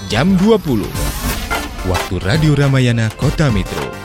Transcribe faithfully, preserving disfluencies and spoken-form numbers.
jam dua puluh. Waktu Radio Ramayana Kota Metro.